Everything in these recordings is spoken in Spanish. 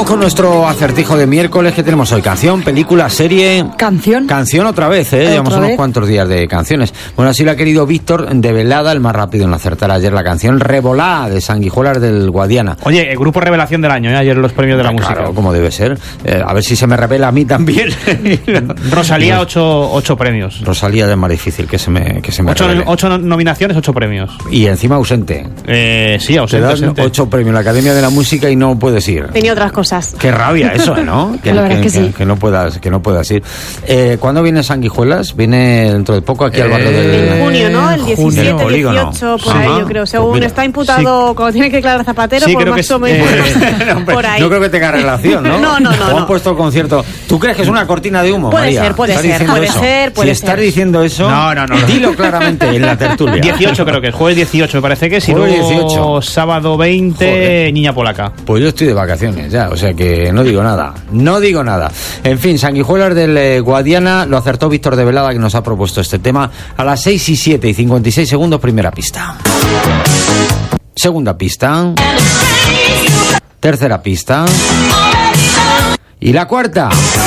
Vamos con nuestro acertijo de miércoles. ¿Qué tenemos hoy? ¿Canción, película, serie? ¿Canción? Canción otra vez, ¿eh? Llevamos unos cuantos días de canciones. Bueno, así lo ha querido Víctor de Velada, el más rápido en acertar ayer la canción Revolá, de Sanguijuelas del Guadiana. Oye, el grupo revelación del año, ¿eh? Ayer los premios de la música. Claro, como debe ser. A ver si se me revela a mí también. Rosalía, 8 premios. Rosalía es más difícil que se me revele. 8 nominaciones, 8 premios. Y encima ausente. Sí, ausente. Te dan 8 premios en la Academia de la Música y no puedes ir. Tenía otras cosas. Qué rabia eso, ¿no? La verdad es que sí. Que no puedas ir. ¿Cuándo viene Sanguijuelas? Viene dentro de poco aquí al barrio del... En junio, ¿no? El 17, 18, por ahí, yo creo. Según está imputado, cuando tiene que declarar Zapatero, sí, por creo más que o menos por ahí. No creo que tenga relación, ¿no? No. O han puesto el concierto. ¿Tú crees que es una cortina de humo, Puede María? ser, puede ser. Si estás diciendo eso, no. Dilo claramente en la tertulia. 18 creo que es, jueves 18 me parece que es, y jueves luego 18. sábado 20, Joder. Niña Polaca. Pues yo estoy de vacaciones ya, o sea que no digo nada. En fin, Sanguijuelas del Guadiana, lo acertó Víctor de Velada, que nos ha propuesto este tema a las 6:07 y 56 segundos, primera pista. Segunda pista. Tercera pista. Y la cuarta.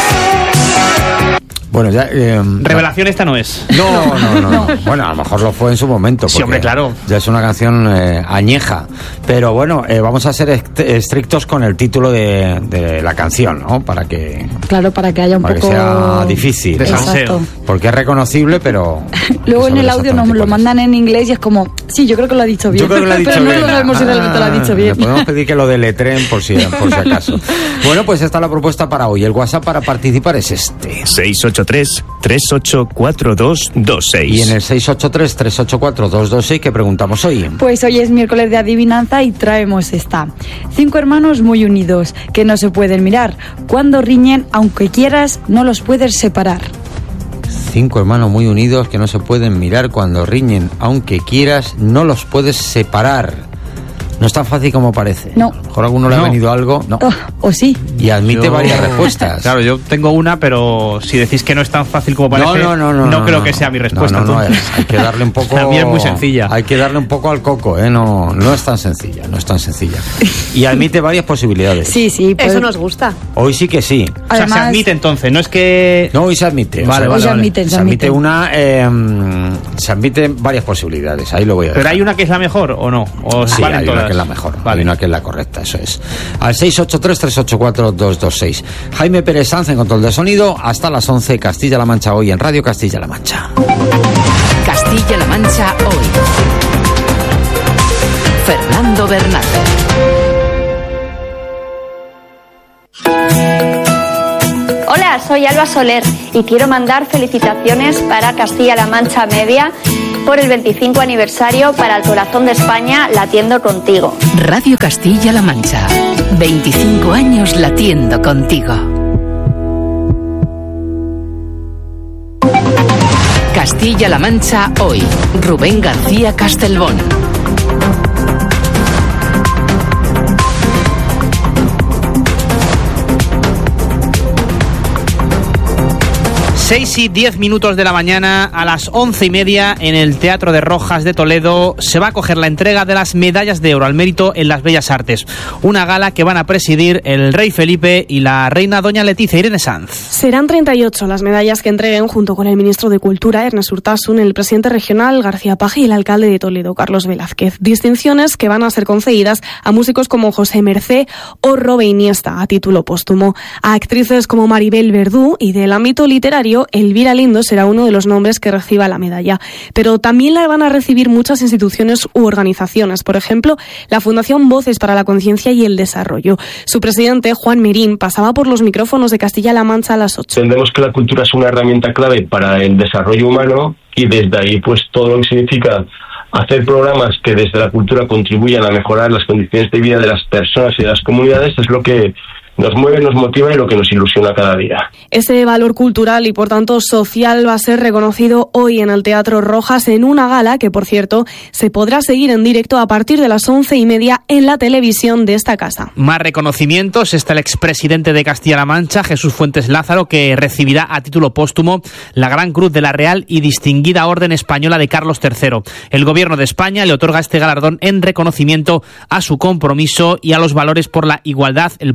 Bueno, ya... Revelación esta no es. No. Bueno, a lo mejor lo fue en su momento. Sí, hombre, claro. Ya es una canción añeja. Pero bueno, vamos a ser estrictos con el título de la canción, ¿no? Para que haya un poco... que sea difícil. Exacto. Porque es reconocible, pero... Luego en el audio nos lo mandan en inglés y es como... Sí, yo creo que lo ha dicho bien. Yo creo que lo ha dicho pero bien. No sabemos si realmente lo ha dicho bien. Le podemos pedir que lo deletren por si acaso. Bueno, pues esta es la propuesta para hoy. El WhatsApp para participar es este. 683-384226. Y en el 683-384-226, ¿qué preguntamos hoy? Pues hoy es miércoles de adivinanza y traemos esta. 5 hermanos muy unidos, que no se pueden mirar. Cuando riñen, aunque quieras, no los puedes separar. 5 hermanos muy unidos que no se pueden mirar cuando riñen. Aunque quieras, no los puedes separar. No es tan fácil como parece. No. A lo mejor a alguno le ha venido algo. No. O sí. Y admite varias respuestas. Claro, yo tengo una, pero si decís que no es tan fácil como parece, no creo que sea mi respuesta. No es. Hay que darle un poco... La mía es muy sencilla. Hay que darle un poco al coco, ¿eh? No es tan sencilla, Y admite varias posibilidades. Sí. Pues... Eso nos gusta. Hoy sí que sí. Además... O sea, se admite entonces, no es que... No, hoy se admite. Vale. Se admite una... se admiten varias posibilidades, ahí lo voy a dejar. ¿Pero hay una que es la mejor o no? ¿O sí, valen hay todas? una que es la mejor. Vale. Hay una que es la correcta, eso es. Al 683-384-226. Jaime Pérez Sanz en control de sonido. Hasta las 11, Castilla-La Mancha hoy en Radio Castilla-La Mancha. Castilla-La Mancha hoy. Fernando Bernal. Hola, soy Alba Soler y quiero mandar felicitaciones para Castilla-La Mancha Media por el 25 aniversario para el Corazón de España latiendo contigo. Radio Castilla-La Mancha. 25 años latiendo contigo. Castilla-La Mancha hoy. Rubén García Castelbón. Seis y 10 minutos de la mañana, a las 11:30 en el Teatro de Rojas de Toledo se va a coger la entrega de las medallas de oro al mérito en las Bellas Artes. Una gala que van a presidir el rey Felipe y la reina doña Leticia. Irene Sanz. Serán 38 las medallas que entreguen junto con el ministro de Cultura, Ernest Urtasun, el presidente regional, García Paje, y el alcalde de Toledo, Carlos Velázquez. Distinciones que van a ser concedidas a músicos como José Mercé o Robe Iniesta a título póstumo. A actrices como Maribel Verdú y del ámbito literario, Elvira Lindo será uno de los nombres que reciba la medalla. Pero también la van a recibir muchas instituciones u organizaciones. Por ejemplo, la Fundación Voces para la Conciencia y el Desarrollo. Su presidente, Juan Merín, pasaba por los micrófonos de Castilla-La Mancha a las 8. Entendemos que la cultura es una herramienta clave para el desarrollo humano y desde ahí pues todo lo que significa hacer programas que desde la cultura contribuyan a mejorar las condiciones de vida de las personas y de las comunidades es lo que nos mueve, nos motiva y lo que nos ilusiona cada día. Ese valor cultural y, por tanto, social va a ser reconocido hoy en el Teatro Rojas en una gala que, por cierto, se podrá seguir en directo a partir de las 11:30 en la televisión de esta casa. Más reconocimientos. Está el expresidente de Castilla-La Mancha, Jesús Fuentes Lázaro, que recibirá a título póstumo la Gran Cruz de la Real y Distinguida Orden Española de Carlos III. El Gobierno de España le otorga este galardón en reconocimiento a su compromiso y a los valores por la igualdad, el progreso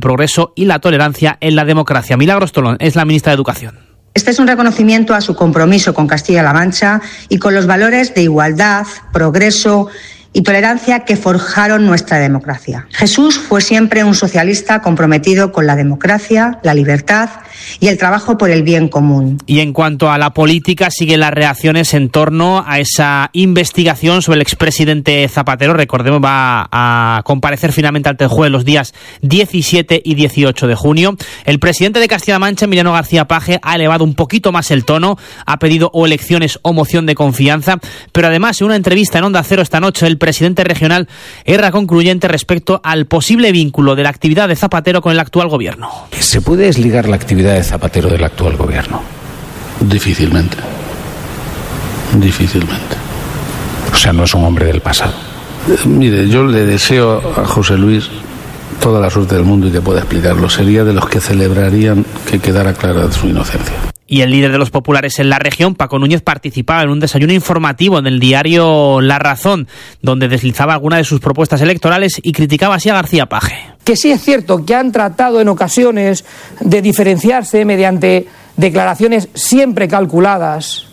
respeto y la tolerancia en la democracia. Milagros Tolón es la ministra de Educación. Este es un reconocimiento a su compromiso con Castilla-La Mancha y con los valores de igualdad, progreso y tolerancia que forjaron nuestra democracia. Jesús fue siempre un socialista comprometido con la democracia, la libertad y el trabajo por el bien común. Y en cuanto a la política, siguen las reacciones en torno a esa investigación sobre el expresidente Zapatero. Recordemos, va a comparecer finalmente ante el juez los días 17 y 18 de junio. El presidente de Castilla-La Mancha, Emiliano García Paje, ha elevado un poquito más el tono, ha pedido o elecciones o moción de confianza, pero además en una entrevista en Onda Cero esta noche, el presidente regional era concluyente respecto al posible vínculo de la actividad de Zapatero con el actual gobierno. ¿Se puede desligar la actividad de Zapatero del actual gobierno? Difícilmente. Difícilmente. O sea, no es un hombre del pasado. Mire, yo le deseo a José Luis toda la suerte del mundo y que pueda explicarlo. Sería de los que celebrarían que quedara clara su inocencia. Y el líder de los populares en la región, Paco Núñez, participaba en un desayuno informativo en el diario La Razón, donde deslizaba algunas de sus propuestas electorales y criticaba así a García Paje. Que sí es cierto que han tratado en ocasiones de diferenciarse mediante declaraciones siempre calculadas,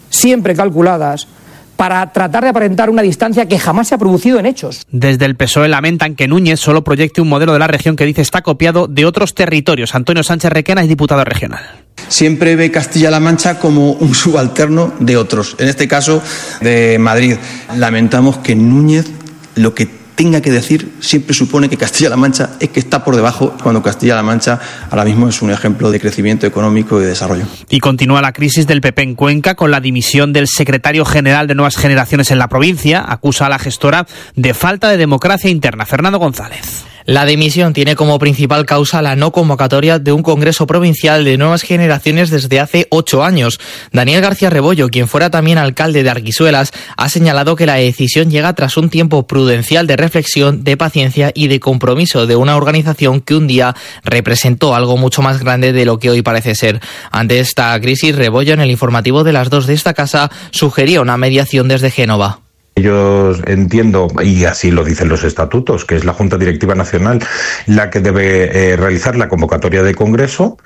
para tratar de aparentar una distancia que jamás se ha producido en hechos. Desde el PSOE lamentan que Núñez solo proyecte un modelo de la región que dice está copiado de otros territorios. Antonio Sánchez Requena es diputado regional. Siempre ve Castilla-La Mancha como un subalterno de otros, en este caso de Madrid. Lamentamos que Núñez lo que tenga que decir siempre supone que Castilla-La Mancha es que está por debajo, cuando Castilla-La Mancha ahora mismo es un ejemplo de crecimiento económico y de desarrollo. Y continúa la crisis del PP en Cuenca con la dimisión del secretario general de Nuevas Generaciones en la provincia. Acusa a la gestora de falta de democracia interna. Fernando González. La dimisión tiene como principal causa la no convocatoria de un congreso provincial de Nuevas Generaciones desde hace 8 años. Daniel García Rebollo, quien fuera también alcalde de Arguisuelas, ha señalado que la decisión llega tras un tiempo prudencial de reflexión, de paciencia y de compromiso de una organización que un día representó algo mucho más grande de lo que hoy parece ser. Ante esta crisis, Rebollo, en el informativo de las 2 de esta casa, sugería una mediación desde Génova. Yo entiendo, y así lo dicen los estatutos, que es la Junta Directiva Nacional la que debe realizar la convocatoria de Congreso,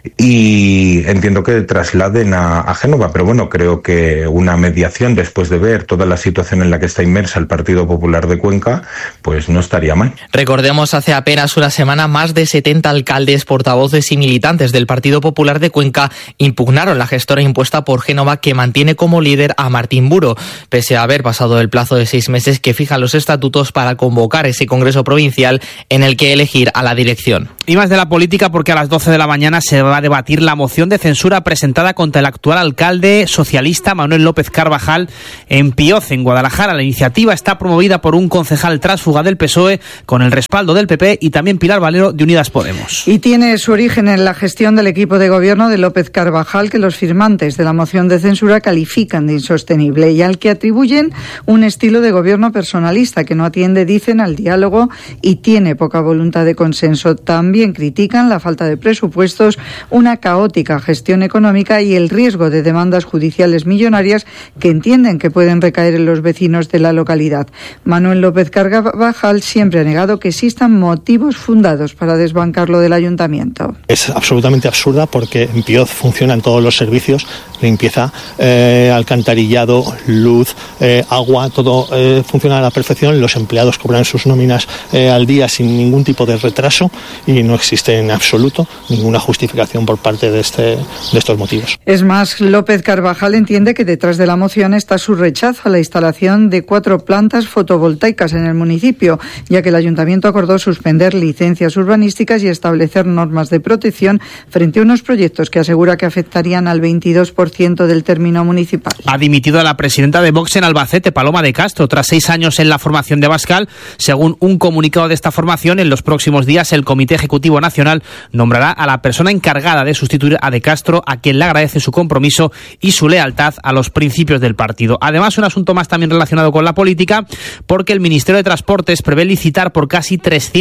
y entiendo que trasladen a Génova, pero bueno, creo que una mediación después de ver toda la situación en la que está inmersa el Partido Popular de Cuenca, pues no estaría mal. Recordemos, hace apenas una semana más de 70 alcaldes, portavoces y militantes del Partido Popular de Cuenca impugnaron la gestora impuesta por Génova, que mantiene como líder a Martín Buro, pese a haber pasado el plazo de 6 meses que fijan los estatutos para convocar ese Congreso Provincial en el que elegir a la dirección. Y más de la política, porque a las 12 de la mañana se va a debatir la moción de censura presentada contra el actual alcalde socialista Manuel López Carvajal en Pioz, en Guadalajara. La iniciativa está promovida por un concejal tránsfuga del PSOE con el respaldo del PP y también Pilar Valero de Unidas Podemos. Y tiene su origen en la gestión del equipo de gobierno de López Carvajal, que los firmantes de la moción de censura califican de insostenible y al que atribuyen un estilo de gobierno personalista que no atiende, dicen, al diálogo y tiene poca voluntad de consenso. También critican la falta de presupuestos, una caótica gestión económica y el riesgo de demandas judiciales millonarias que entienden que pueden recaer en los vecinos de la localidad. Manuel López Carvajal siempre ha negado que existan motivos fundados para desbancarlo del ayuntamiento. Es absolutamente absurda porque en Pioz funcionan todos los servicios, limpieza, alcantarillado, luz, agua, todo funciona a la perfección. Los empleados cobran sus nóminas al día sin ningún tipo de retraso y no existe en absoluto ninguna justificación por parte de estos motivos. Es más, López Carvajal entiende que detrás de la moción está su rechazo a la instalación de 4 plantas fotovoltaicas en el municipio, ya que el ayuntamiento acordó suspender licencias urbanísticas y establecer normas de protección frente a unos proyectos que asegura que afectarían al 22% del término municipal. Ha dimitido a la presidenta de Vox en Albacete, Paloma de Castro, tras 6 años en la formación de Abascal. Según un comunicado de esta formación, en los próximos días el Comité Ejecutivo Nacional nombrará a la persona encargada de sustituir a de Castro, a quien le agradece su compromiso y su lealtad a los principios del partido. Además, un asunto más también relacionado con la política, porque el Ministerio de Transportes prevé licitar por casi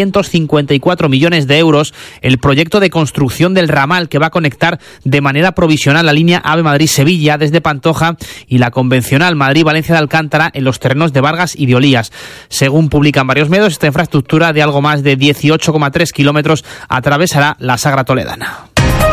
354 millones de euros el proyecto de construcción del ramal que va a conectar de manera provisional la línea AVE Madrid-Sevilla desde Pantoja y la convencional Madrid-Valencia de Alcántara en los terrenos de Vargas y de Olías. Según publican varios medios, esta infraestructura de algo más de 18,3 kilómetros atravesará la Sagra Toledana.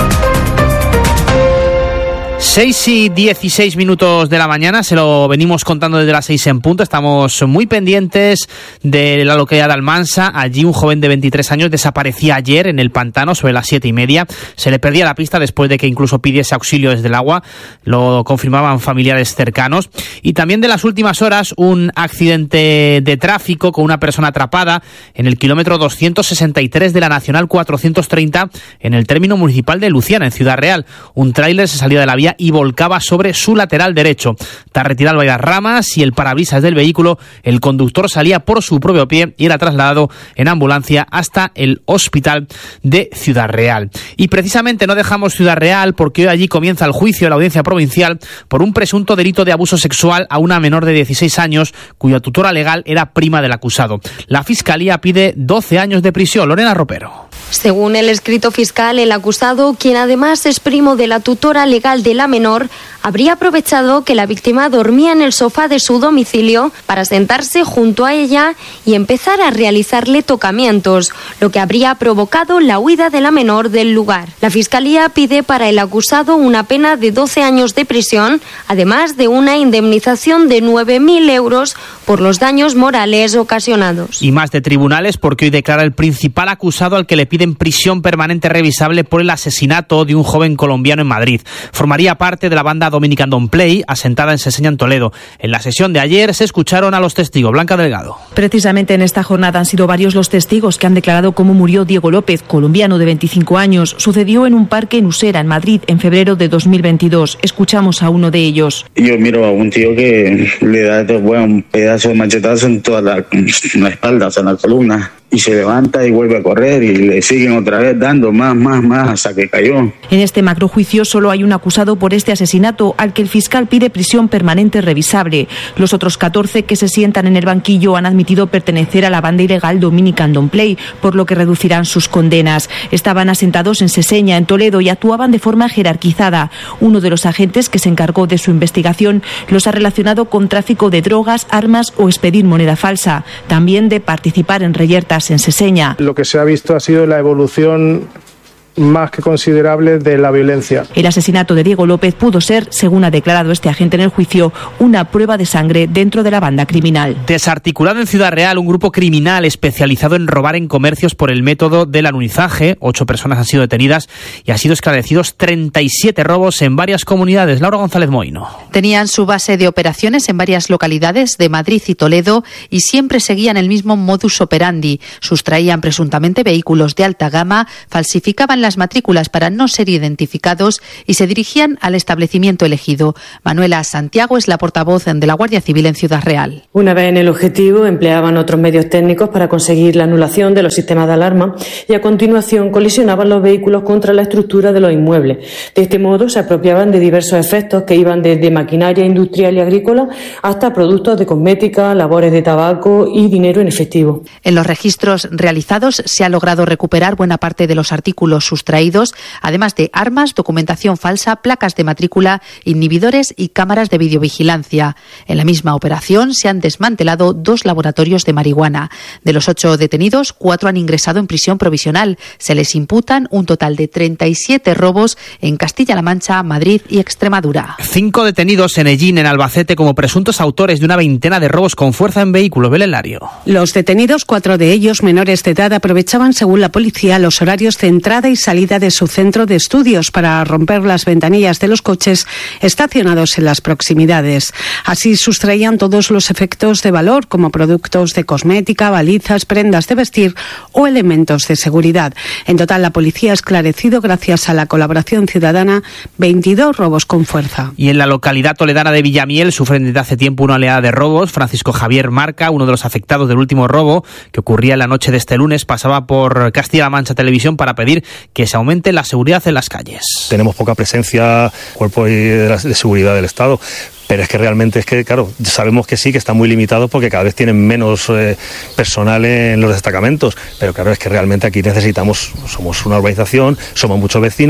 6:16 de la mañana, se lo venimos contando desde las 6 en punto. Estamos muy pendientes de la localidad de Almansa. Allí un joven de 23 años desaparecía ayer en el pantano sobre las 7:30. Se le perdía la pista después de que incluso pidiese auxilio desde el agua. Lo confirmaban familiares cercanos. Y también de las últimas horas, un accidente de tráfico con una persona atrapada en el kilómetro 263 de la Nacional 430 en el término municipal de Luciana, en Ciudad Real. Un tráiler se salía de la vía y volcaba sobre su lateral derecho. Tras retirar varias ramas y el parabrisas del vehículo, el conductor salía por su propio pie y era trasladado en ambulancia hasta el hospital de Ciudad Real. Y precisamente no dejamos Ciudad Real porque hoy allí comienza el juicio de la Audiencia Provincial por un presunto delito de abuso sexual a una menor de 16 años cuya tutora legal era prima del acusado. La Fiscalía pide 12 años de prisión. Lorena Ropero. Según el escrito fiscal, el acusado, quien además es primo de la tutora legal de la menor, habría aprovechado que la víctima dormía en el sofá de su domicilio para sentarse junto a ella y empezar a realizarle tocamientos, lo que habría provocado la huida de la menor del lugar. La Fiscalía pide para el acusado una pena de 12 años de prisión, además de una indemnización de 9.000 euros por los daños morales ocasionados. Y más de tribunales, porque hoy declara el principal acusado al que le piden prisión permanente revisable por el asesinato de un joven colombiano en Madrid. Formaría parte de la banda Dominican Don't Play, asentada en Seseña, en Toledo. En la sesión de ayer se escucharon a los testigos. Blanca Delgado. Precisamente en esta jornada han sido varios los testigos que han declarado cómo murió Diego López, colombiano de 25 años. Sucedió en un parque en Usera, en Madrid, en febrero de 2022. Escuchamos a uno de ellos. Yo miro a un tío que le da un pedazo de machetazo en toda la espalda, o sea, en la columna. Y se levanta y vuelve a correr y le siguen otra vez dando más, hasta que cayó. En este macrojuicio solo hay un acusado por este asesinato al que el fiscal pide prisión permanente revisable. Los otros 14 que se sientan en el banquillo han admitido pertenecer a la banda ilegal Dominican Don't Play, por lo que reducirán sus condenas. Estaban asentados en Seseña, en Toledo, y actuaban de forma jerarquizada. Uno de los agentes que se encargó de su investigación los ha relacionado con tráfico de drogas, armas o expedir moneda falsa. También de participar en reyertas en Seseña. Lo que se ha visto ha sido la evolución más que considerable de la violencia. El asesinato de Diego López pudo ser, según ha declarado este agente en el juicio, una prueba de sangre dentro de la banda criminal. Desarticulado en Ciudad Real un grupo criminal especializado en robar en comercios por el método del alunizaje. 8 personas han sido detenidas y han sido esclarecidos 37 robos en varias comunidades. Laura González Moino. Tenían su base de operaciones en varias localidades de Madrid y Toledo y siempre seguían el mismo modus operandi. Sustraían presuntamente vehículos de alta gama, falsificaban las matrículas para no ser identificados y se dirigían al establecimiento elegido. Manuela Santiago es la portavoz de la Guardia Civil en Ciudad Real. Una vez en el objetivo, empleaban otros medios técnicos para conseguir la anulación de los sistemas de alarma y a continuación colisionaban los vehículos contra la estructura de los inmuebles. De este modo se apropiaban de diversos efectos que iban desde maquinaria industrial y agrícola hasta productos de cosmética, labores de tabaco y dinero en efectivo. En los registros realizados se ha logrado recuperar buena parte de los artículos sustraídos, además de armas, documentación falsa, placas de matrícula, inhibidores y cámaras de videovigilancia. En la misma operación se han desmantelado 2 laboratorios de marihuana. De los 8 detenidos, 4 han ingresado en prisión provisional. Se les imputan un total de 37 robos en Castilla-La Mancha, Madrid y Extremadura. 5 detenidos en Ellín, en Albacete, como presuntos autores de una veintena de robos con fuerza en vehículos. Belén Lario. Los detenidos, 4 de ellos menores de edad, aprovechaban, según la policía, los horarios de entrada y salida de su centro de estudios para romper las ventanillas de los coches estacionados en las proximidades. Así sustraían todos los efectos de valor, como productos de cosmética, balizas, prendas de vestir o elementos de seguridad. En total, la policía ha esclarecido, gracias a la colaboración ciudadana, 22 robos con fuerza. Y en la localidad toledana de Villamiel sufren desde hace tiempo una oleada de robos. Francisco Javier Marca, uno de los afectados del último robo que ocurría en la noche de este lunes, pasaba por Castilla-La Mancha Televisión para pedir que se aumente la seguridad en las calles. Tenemos poca presencia, cuerpos de seguridad del Estado, pero es que realmente claro, sabemos que sí, que están muy limitados porque cada vez tienen menos personal en los destacamentos, pero claro, es que realmente aquí somos una urbanización, somos muchos vecinos.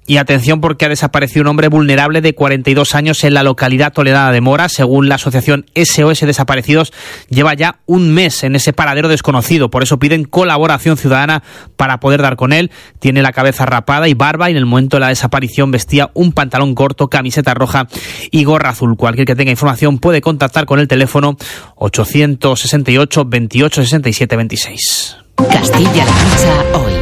Y atención porque ha desaparecido un hombre vulnerable de 42 años en la localidad toledana de Mora. Según la asociación SOS Desaparecidos, lleva ya un mes en ese paradero desconocido. Por eso piden colaboración ciudadana para poder dar con él. Tiene la cabeza rapada y barba y en el momento de la desaparición vestía un pantalón corto, camiseta roja y gorra azul. Cualquier que tenga información puede contactar con el teléfono 868 28 67 26. Castilla-La Mancha hoy.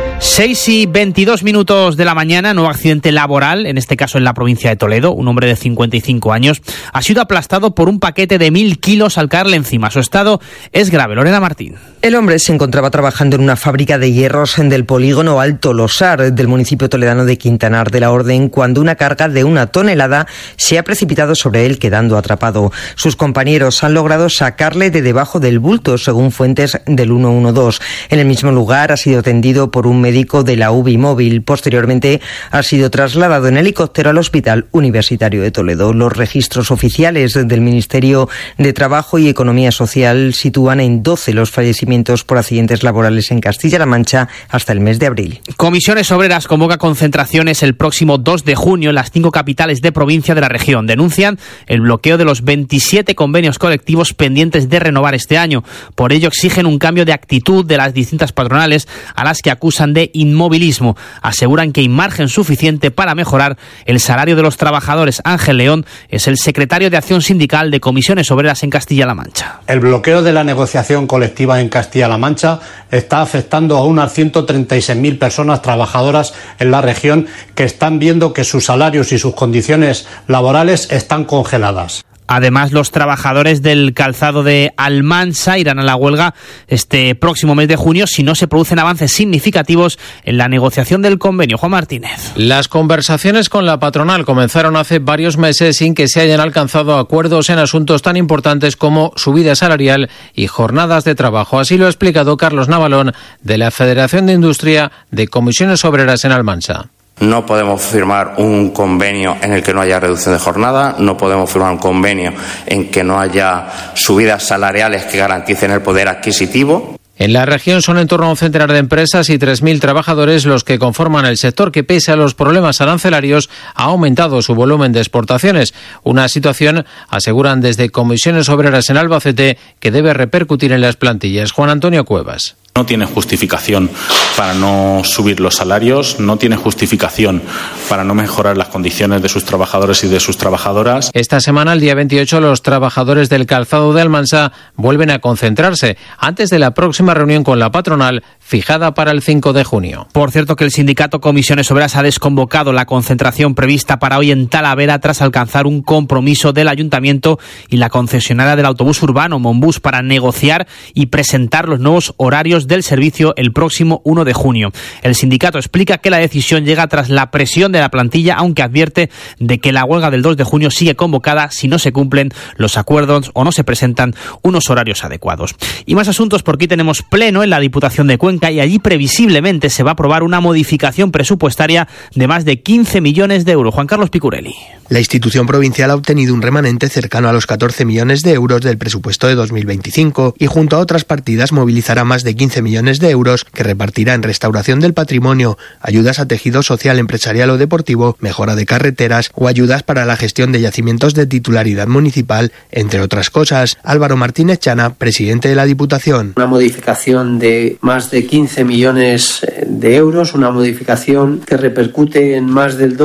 6:22 de la mañana, nuevo accidente laboral, en este caso en la provincia de Toledo. Un hombre de 55 años ha sido aplastado por un paquete de 1.000 kilos al caerle encima. Su estado es grave. Lorena Martín. El hombre se encontraba trabajando en una fábrica de hierros del polígono Alto Losar del municipio toledano de Quintanar de la Orden cuando una carga de 1 tonelada se ha precipitado sobre él, quedando atrapado. Sus compañeros han logrado sacarle de debajo del bulto, según fuentes del 112. En el mismo lugar ha sido atendido por un médico de la UBI móvil. Posteriormente ha sido trasladado en helicóptero al Hospital Universitario de Toledo. Los registros oficiales del Ministerio de Trabajo y Economía Social sitúan en 12 los fallecimientos por accidentes laborales en Castilla-La Mancha hasta el mes de abril. Comisiones Obreras convoca concentraciones el próximo 2 de junio en las 5 capitales de provincia de la región. Denuncian el bloqueo de los 27 convenios colectivos pendientes de renovar este año. Por ello exigen un cambio de actitud de las distintas patronales a las que acusan de inmovilismo. Aseguran que hay margen suficiente para mejorar el salario de los trabajadores. Ángel León es el secretario de Acción Sindical de Comisiones Obreras en Castilla-La Mancha. El bloqueo de la negociación colectiva en Castilla-La Mancha está afectando a unas 136.000 personas trabajadoras en la región que están viendo que sus salarios y sus condiciones laborales están congeladas. Además, los trabajadores del calzado de Almansa irán a la huelga este próximo mes de junio si no se producen avances significativos en la negociación del convenio. Juan Martínez. Las conversaciones con la patronal comenzaron hace varios meses sin que se hayan alcanzado acuerdos en asuntos tan importantes como subida salarial y jornadas de trabajo. Así lo ha explicado Carlos Navalón, de la Federación de Industria de Comisiones Obreras en Almansa. No podemos firmar un convenio en el que no haya reducción de jornada, no podemos firmar un convenio en que no haya subidas salariales que garanticen el poder adquisitivo. En la región son en torno a un centenar de empresas y 3.000 trabajadores los que conforman el sector que, pese a los problemas arancelarios, ha aumentado su volumen de exportaciones. Una situación, aseguran desde Comisiones Obreras en Albacete, que debe repercutir en las plantillas. Juan Antonio Cuevas. No tiene justificación para no subir los salarios, no tiene justificación para no mejorar las condiciones de sus trabajadores y de sus trabajadoras. Esta semana, el día 28, los trabajadores del calzado de Almansa vuelven a concentrarse antes de la próxima reunión con la patronal fijada para el 5 de junio. Por cierto, que el sindicato Comisiones Obreras ha desconvocado la concentración prevista para hoy en Talavera tras alcanzar un compromiso del ayuntamiento y la concesionaria del autobús urbano Monbus para negociar y presentar los nuevos horarios del servicio el próximo 1 de junio. El sindicato explica que la decisión llega tras la presión de la plantilla, aunque advierte de que la huelga del 2 de junio sigue convocada si no se cumplen los acuerdos o no se presentan unos horarios adecuados. Y más asuntos, porque hoy tenemos pleno en la Diputación de Cuenca y allí previsiblemente se va a aprobar una modificación presupuestaria de más de 15 millones de euros. Juan Carlos Picurelli. La institución provincial ha obtenido un remanente cercano a los 14 millones de euros del presupuesto de 2025 y junto a otras partidas movilizará más de 15 millones de euros que repartirá en restauración del patrimonio, ayudas a tejido social, empresarial o deportivo, mejora de carreteras o ayudas para la gestión de yacimientos de titularidad municipal, entre otras cosas. Álvaro Martínez Chana, presidente de la Diputación. Una modificación de más de 15 millones de euros, una modificación que repercute en más del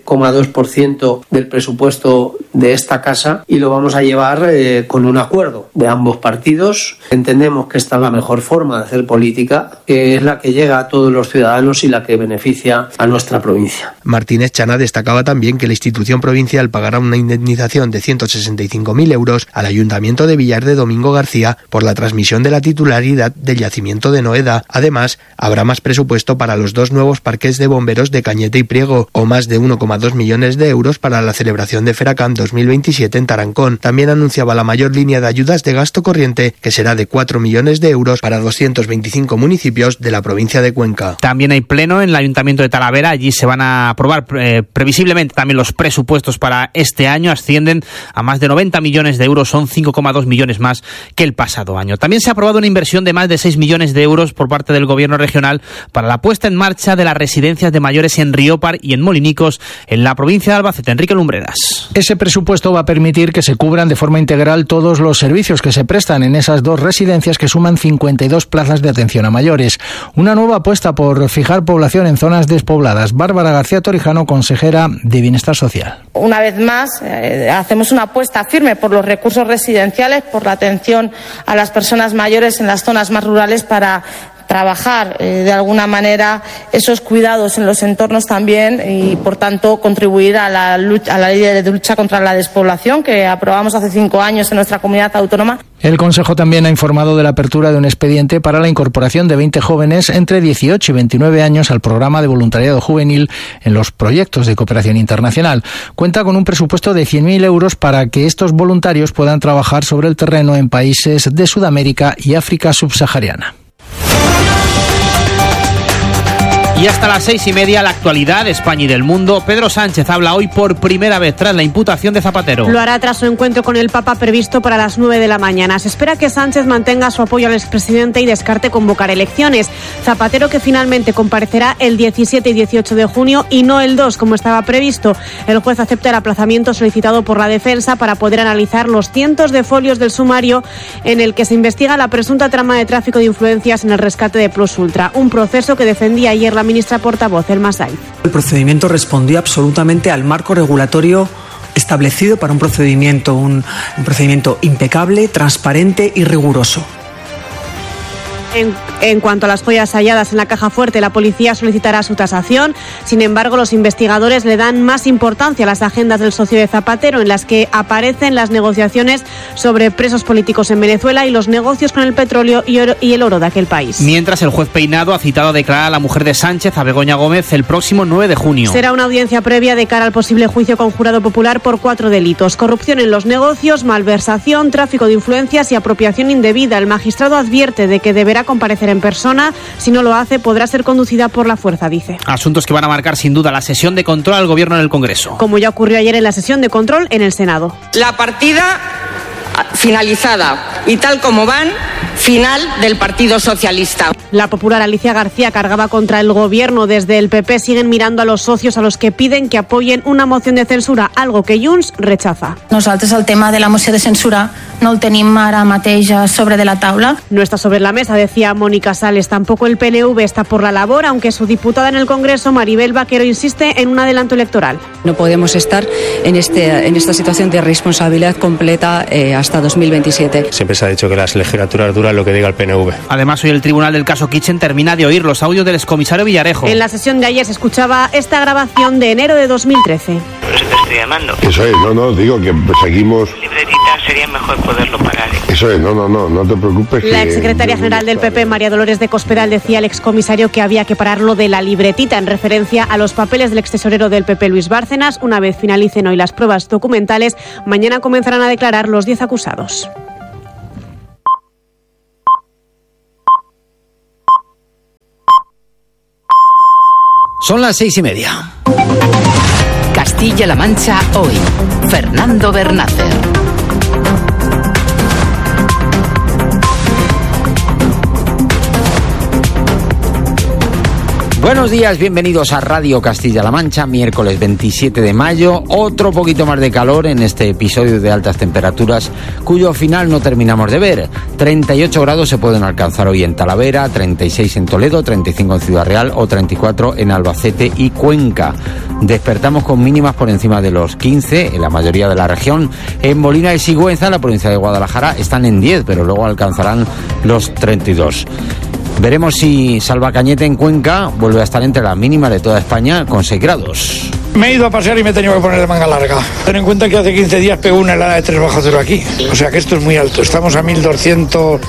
12,2% del presupuesto de esta casa y lo vamos a llevar con un acuerdo de ambos partidos. Entendemos que esta es la mejor forma de hacer política, que es la que llega a todos los ciudadanos y la que beneficia a nuestra provincia. Martínez Chana destacaba también que la institución provincial pagará una indemnización de 165.000 euros al Ayuntamiento de Villar de Domingo García por la transmisión de la titularidad del yacimiento de Noeda. Además, habrá más presupuesto para los 2 nuevos parques de bomberos de Cañete y Priego, o más de 1,2 millones de euros para la celebración de Feracam 2027 en Tarancón. También anunciaba la mayor línea de ayudas de gasto corriente, que será de 4 millones de euros para 225 municipios de la provincia de Cuenca. También hay pleno en el Ayuntamiento de Talavera. Allí se van a aprobar previsiblemente también los presupuestos para este año. Ascienden a más de 90 millones de euros, son 5,2 millones más que el pasado año. También se ha aprobado una inversión de más de 6 millones de euros por parte del Gobierno regional para para la puesta en marcha de las residencias de mayores en Riópar y en Molinicos, en la provincia de Albacete. Enrique Lumbreras. Ese presupuesto va a permitir que se cubran de forma integral todos los servicios que se prestan en esas dos residencias que suman 52 plazas de atención a mayores. Una nueva apuesta por fijar población en zonas despobladas. Bárbara García Torijano, consejera de Bienestar Social. Una vez más, hacemos una apuesta firme por los recursos residenciales, por la atención a las personas mayores en las zonas más rurales para trabajar de alguna manera esos cuidados en los entornos también y, por tanto, contribuir a la ley de lucha contra la despoblación que aprobamos hace 5 años en nuestra comunidad autónoma. El Consejo también ha informado de la apertura de un expediente para la incorporación de 20 jóvenes entre 18 y 29 años al programa de voluntariado juvenil en los proyectos de cooperación internacional. Cuenta con un presupuesto de 100.000 euros para que estos voluntarios puedan trabajar sobre el terreno en países de Sudamérica y África subsahariana. Y hasta las 6:30, la actualidad de España y del mundo. Pedro Sánchez habla hoy por primera vez tras la imputación de Zapatero. Lo hará tras su encuentro con el Papa previsto para las 9 de la mañana. Se espera que Sánchez mantenga su apoyo al expresidente y descarte convocar elecciones. Zapatero, que finalmente comparecerá el 17 y 18 de junio y no el 2 como estaba previsto. El juez acepta el aplazamiento solicitado por la defensa para poder analizar los cientos de folios del sumario en el que se investiga la presunta trama de tráfico de influencias en el rescate de Plus Ultra. Un proceso que defendía ayer la ministra portavoz, Elma Saiz. El procedimiento respondía absolutamente al marco regulatorio establecido para un procedimiento impecable, transparente y riguroso. En cuanto a las joyas halladas en la caja fuerte, la policía solicitará su tasación. Sin embargo, los investigadores le dan más importancia a las agendas del socio de Zapatero, en las que aparecen las negociaciones sobre presos políticos en Venezuela y los negocios con el petróleo y el oro de aquel país. Mientras, el juez Peinado ha citado a declarar a la mujer de Sánchez, a Begoña Gómez, el próximo 9 de junio. Será una audiencia previa de cara al posible juicio con jurado popular por 4 delitos: corrupción en los negocios, malversación, tráfico de influencias y apropiación indebida. El magistrado advierte de que deberá comparecer en persona. Si no lo hace, podrá ser conducida por la fuerza, dice. Asuntos que van a marcar sin duda la sesión de control al gobierno en el Congreso. Como ya ocurrió ayer en la sesión de control en el Senado. La partida finalizada y tal como van, final del Partido Socialista. La popular Alicia García cargaba contra el gobierno. Desde el PP siguen mirando a los socios a los que piden que apoyen una moción de censura, algo que Junts rechaza. Nosaltres el tema de la moció de censura no el tenim ara mateix sobre de la taula. No está sobre la mesa, decía Mónica Sales. Tampoco el PNV está por la labor, aunque su diputada en el Congreso, Maribel Vaquero, insiste en un adelanto electoral. No podemos estar en esta situación de responsabilidad completa hasta 2027. Siempre se ha dicho que las legislaturas duran lo que diga el PNV. Además, hoy el tribunal del caso Kitchen termina de oír los audios del excomisario Villarejo. En la sesión de ayer se escuchaba esta grabación de enero de 2013. Por eso te estoy llamando. Eso es, no, digo que seguimos... Libretita sería mejor poderlo pagar. Eso es, no te preocupes. La exsecretaria general del PP, María Dolores de Cospedal, decía al excomisario que había que parar lo de la libretita, en referencia a los papeles del extesorero del PP, Luis Bárcenas. Una vez finalicen hoy las pruebas documentales, mañana comenzarán a declarar los 10 acusados. Son las 6:30. Castilla-La Mancha hoy. Fernando Bernácer. Buenos días, bienvenidos a Radio Castilla-La Mancha, miércoles 27 de mayo, otro poquito más de calor en este episodio de altas temperaturas, cuyo final no terminamos de ver. 38 grados se pueden alcanzar hoy en Talavera, 36 en Toledo, 35 en Ciudad Real o 34 en Albacete y Cuenca. Despertamos con mínimas por encima de los 15 en la mayoría de la región. En Molina y Sigüenza, en la provincia de Guadalajara, están en 10, pero luego alcanzarán los 32. Veremos si Salvacañete en Cuenca vuelve a estar entre las mínimas de toda España con 6 grados. Me he ido a pasear y me he tenido que poner de manga larga. Ten en cuenta que hace 15 días pegó una helada de 3/0 aquí. O sea que esto es muy alto. Estamos a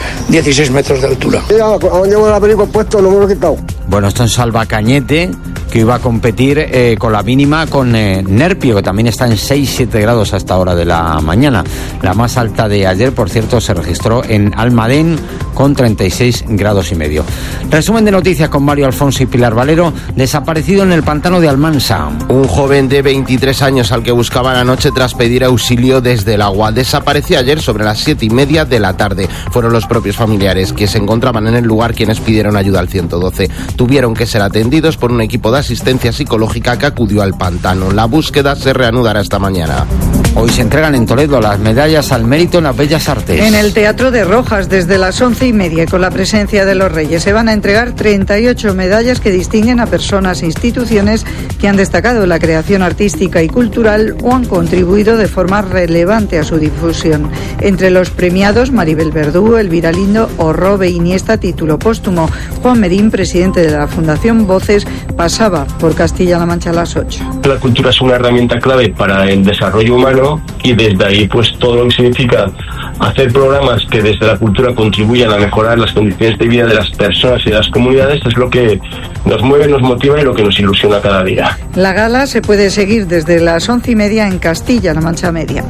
1.216 metros de altura. Mira, cuando llevo el abrigo puesto no me lo he quitado. Bueno, esto en Salvacañete, que iba a competir con la mínima con Nerpio, que también está en 6-7 grados a esta hora de la mañana. La más alta de ayer, por cierto, se registró en Almadén con 36 grados y medio. Resumen de noticias con Mario Alfonso y Pilar Valero. Desaparecido en el pantano de Almansa. Un joven de 23 años al que buscaban anoche tras pedir auxilio desde el agua desapareció ayer sobre las 7:30 de la tarde. Fueron los propios familiares que se encontraban en el lugar quienes pidieron ayuda al 112. Tuvieron que ser atendidos por un equipo de asistencia psicológica que acudió al pantano. La búsqueda se reanudará esta mañana. Hoy se entregan en Toledo las medallas al mérito en las Bellas Artes. En el Teatro de Rojas, desde las 11:30, con la presencia de los Reyes, se van a entregar 38 medallas que distinguen a personas e instituciones que han destacado la creación artística y cultural o han contribuido de forma relevante a su difusión. Entre los premiados, Maribel Verdú, Elvira Lindo o Robe Iniesta, título póstumo. Juan Merín, presidente de la Fundación Voces, pasaba por Castilla-La Mancha a las 8. La cultura es una herramienta clave para el desarrollo humano y desde ahí pues todo lo que significa hacer programas que desde la cultura contribuyan a mejorar las condiciones de vida de las personas y de las comunidades es lo que nos mueve, nos motiva y lo que nos ilusiona cada día. La gala se puede seguir desde las 11:30 en Castilla-La Mancha Media.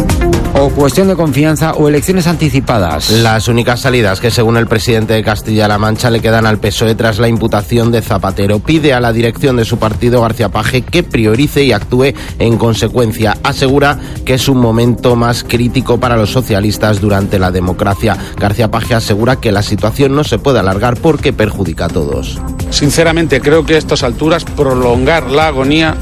O cuestión de confianza o elecciones anticipadas. Las únicas salidas que según el presidente de Castilla-La Mancha le quedan al PSOE tras la imputación de Zapatero. Pide a la dirección de su partido, García Page, que priorice y actúe en consecuencia. Asegura que es un momento más crítico para los socialistas durante la democracia. García Page asegura que la situación no se puede alargar porque perjudica a todos. Sinceramente creo que a estas alturas prolongar la agonía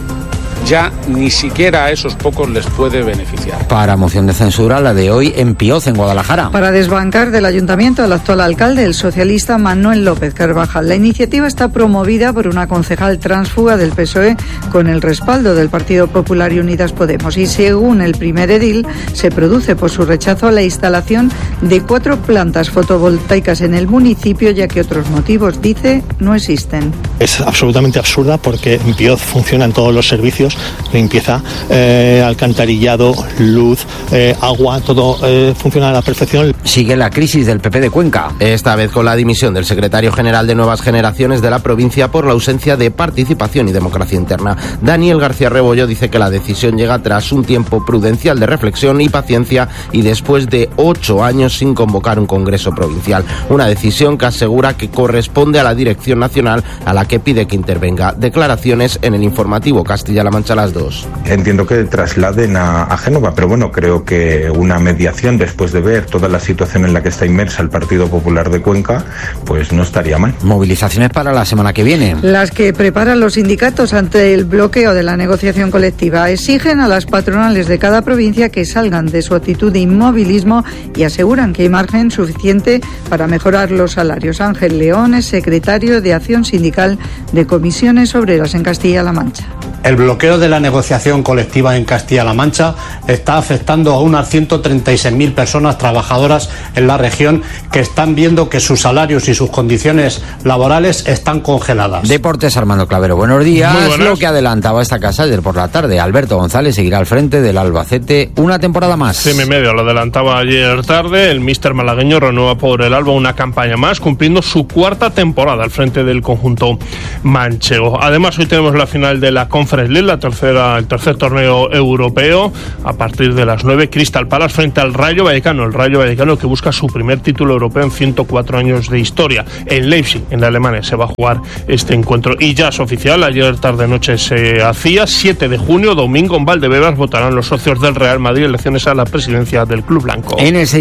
ya ni siquiera a esos pocos les puede beneficiar. Para moción de censura, la de hoy en Pioz, en Guadalajara. Para desbancar del ayuntamiento al actual alcalde, el socialista Manuel López Carvajal. La iniciativa está promovida por una concejal tránsfuga del PSOE con el respaldo del Partido Popular y Unidas Podemos. Y según el primer edil, se produce por su rechazo a la instalación de 4 plantas fotovoltaicas en el municipio, ya que otros motivos, dice, no existen. Es absolutamente absurda porque en Pioz funcionan todos los servicios, limpieza, alcantarillado, luz, agua, todo funciona a la perfección. Sigue la crisis del PP de Cuenca. Esta vez con la dimisión del secretario general de Nuevas Generaciones de la provincia por la ausencia de participación y democracia interna. Daniel García Rebollo dice que la decisión llega tras un tiempo prudencial de reflexión y paciencia y después de 8 años sin convocar un congreso provincial. Una decisión que asegura que corresponde a la dirección nacional, a la que pide que intervenga. Declaraciones en el informativo Castilla-La Mancha a las 2. Entiendo que trasladen a Génova, pero bueno, creo que una mediación después de ver toda la situación en la que está inmersa el Partido Popular de Cuenca, pues no estaría mal. Movilizaciones para la semana que viene. Las que preparan los sindicatos ante el bloqueo de la negociación colectiva exigen a las patronales de cada provincia que salgan de su actitud de inmovilismo y aseguran que hay margen suficiente para mejorar los salarios. Ángel León es secretario de Acción Sindical de Comisiones Obreras en Castilla-La Mancha. El bloqueo de la negociación colectiva en Castilla-La Mancha está afectando a unas 136.000 personas trabajadoras en la región que están viendo que sus salarios y sus condiciones laborales están congeladas. Deportes, Armando Clavero, buenos días. Lo que adelantaba esta casa ayer por la tarde. Alberto González seguirá al frente del Albacete una temporada más. Sí, medio lo adelantaba ayer tarde. El míster malagueño renueva por el Alba una campaña más, cumpliendo su 4ª temporada al frente del conjunto manchego. Además, hoy tenemos la final de la Conference League, el tercer torneo europeo. A partir de las 9, Crystal Palace frente al Rayo Vallecano. El Rayo Vallecano que busca su primer título europeo en 104 años de historia. En Leipzig, en Alemania, se va a jugar este encuentro. Y ya es oficial, ayer tarde-noche se hacía, 7 de junio, domingo, en Valdebebas, votarán los socios del Real Madrid elecciones a la presidencia del Club Blanco. En el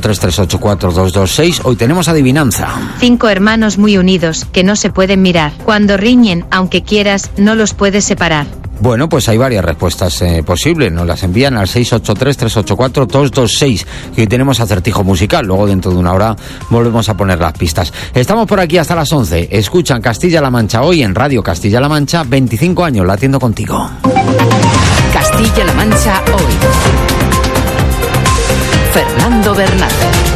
683384226, hoy tenemos adivinanza. 5 hermanos muy unidos, que no se pueden mirar. Cuando riñen, aunque quieras, no los puedes separar. Bueno, pues hay varias respuestas posibles. Nos las envían al 683384226. Y hoy tenemos acertijo musical. Luego, dentro de una hora, volvemos a poner las pistas. Estamos por aquí hasta las 11. Escuchan Castilla-La Mancha hoy en Radio Castilla-La Mancha. 25 años latiendo contigo. Castilla-La Mancha hoy. Fernando Bernal.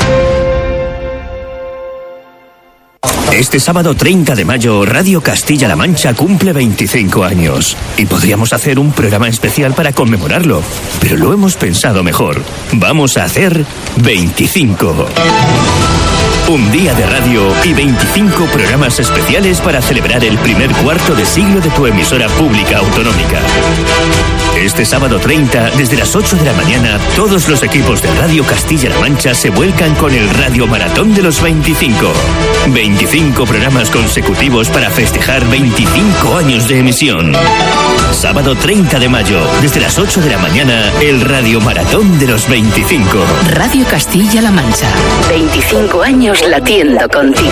Este sábado 30 de mayo, Radio Castilla-La Mancha cumple 25 años. Y podríamos hacer un programa especial para conmemorarlo. Pero lo hemos pensado mejor. Vamos a hacer 25. Un día de radio y 25 programas especiales para celebrar el primer cuarto de siglo de tu emisora pública autonómica. Este sábado 30, desde las 8 de la mañana, todos los equipos de Radio Castilla-La Mancha se vuelcan con el Radio Maratón de los 25. 25 programas consecutivos para festejar 25 años de emisión. Sábado 30 de mayo, desde las 8 de la mañana, el Radio Maratón de los 25. Radio Castilla-La Mancha. 25 años latiendo contigo.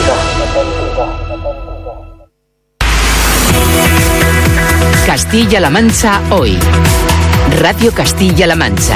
Castilla-La Mancha hoy. Radio Castilla-La Mancha.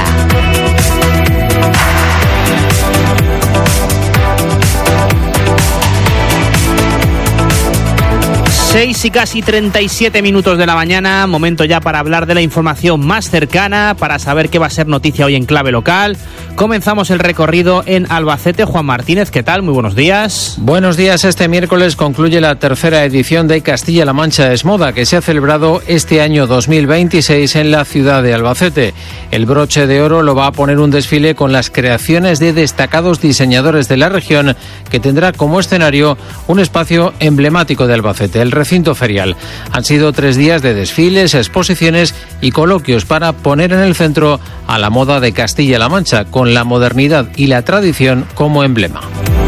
6 y casi 37 minutos de la mañana, momento ya para hablar de la información más cercana, para saber qué va a ser noticia hoy en clave local. Comenzamos el recorrido en Albacete. Juan Martínez, ¿qué tal? Muy buenos días. Buenos días. Este miércoles concluye la tercera edición de Castilla-La Mancha es Moda, que se ha celebrado este año 2026 en la ciudad de Albacete. El broche de oro lo va a poner un desfile con las creaciones de destacados diseñadores de la región, que tendrá como escenario un espacio emblemático de Albacete, el recinto ferial. Han sido 3 días de desfiles, exposiciones y coloquios para poner en el centro a la moda de Castilla-La Mancha, con la modernidad y la tradición como emblema.